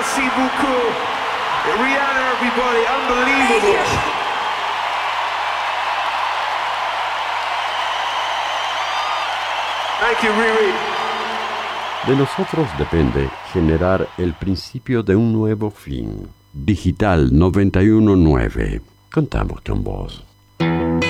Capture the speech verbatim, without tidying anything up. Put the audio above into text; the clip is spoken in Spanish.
Merci beaucoup. Rihanna, everybody, unbelievable. Thank you, Riri. De nosotros depende generar el principio de un nuevo fin. Digital noventa y uno punto nueve. Contamos con vos.